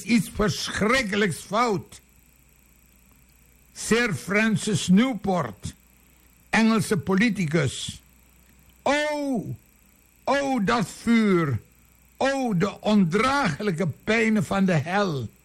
iets verschrikkelijks fout. Sir Francis Newport, Engelse politicus. O, dat vuur. O, de ondraaglijke pijnen van de hel.